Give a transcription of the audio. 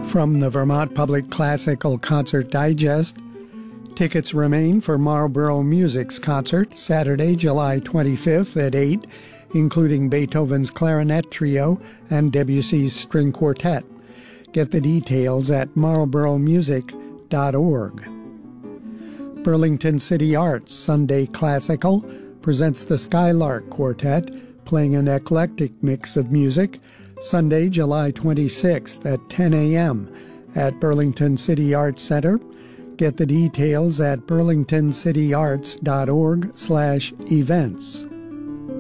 From the Vermont Public Classical Concert Digest, tickets remain for Marlborough Music's concert Saturday, July 25th at 8, including Beethoven's Clarinet Trio and Debussy's String Quartet. Get the details at marlboroughmusic.org. Burlington City Arts Sunday Classical presents the Skylark Quartet, playing an eclectic mix of music, Sunday, July 26th at 10 a.m. at Burlington City Arts Center. Get the details at burlingtoncityarts.org/events.